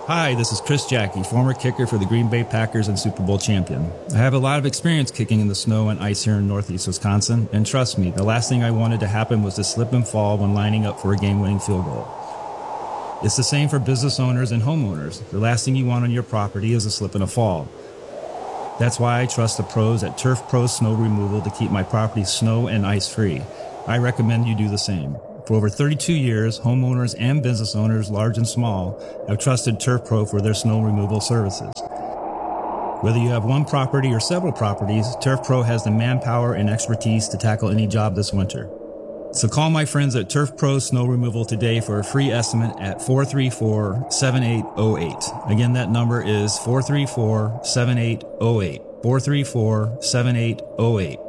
Hi, this is Chris Jackie, former kicker for the Green Bay Packers and Super Bowl champion. I have a lot of experience kicking in the snow and ice here in Northeast Wisconsin, and trust me, the last thing I wanted to happen was to slip and fall when lining up for a game-winning field goal. It's the same for business owners and homeowners. The last thing you want on your property is a slip and a fall. That's why I trust the pros at Turf Pro Snow Removal to keep my property snow and ice free. I recommend you do the same. For over 32 years, homeowners and business owners, large and small, have trusted Turf Pro for their snow removal services. Whether you have one property or several properties, Turf Pro has the manpower and expertise to tackle any job this winter. So call my friends at Turf Pro Snow Removal today for a free estimate at 434-7808. Again, that number is 434-7808. 434-7808.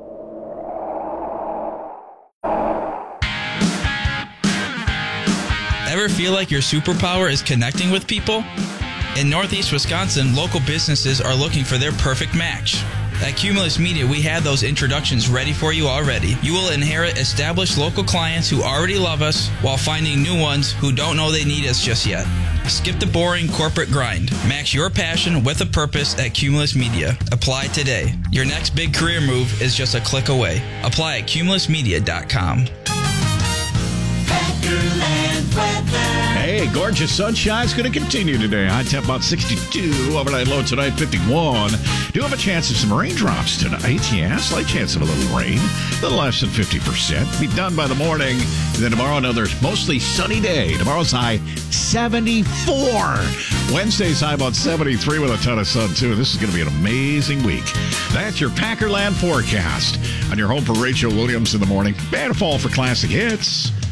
Ever feel like your superpower is connecting with people? In Northeast Wisconsin, local businesses are looking for their perfect match. At Cumulus Media, we have those introductions ready for you already. You will inherit established local clients who already love us while finding new ones who don't know they need us just yet. Skip the boring corporate grind. Match your passion with a purpose at Cumulus Media. Apply today. Your next big career move is just a click away. Apply at cumulusmedia.com. Hey, gorgeous sunshine is going to continue today. High temp about 62. Overnight low tonight, 51. Do have a chance of some raindrops tonight. Yeah, slight chance of a little rain. A little less than 50%. Be done by the morning. And then tomorrow, another mostly sunny day. Tomorrow's high, 74. Wednesday's high about 73 with a ton of sun, too. This is going to be an amazing week. That's your Packerland forecast. On your home for Rachel Williams in the morning. And a fall for classic hits.